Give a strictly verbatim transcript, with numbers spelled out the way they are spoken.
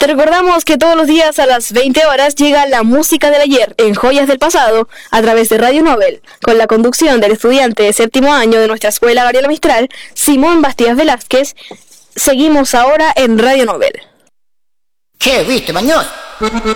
Te recordamos que todos los días a las veinte horas llega la música del ayer en Joyas del Pasado a través de Radio Nobel, con la conducción del estudiante de séptimo año de nuestra escuela Gabriela Mistral, Simón Bastías Velázquez. Seguimos ahora en Radio Nobel. ¿Qué viste, Mañoz?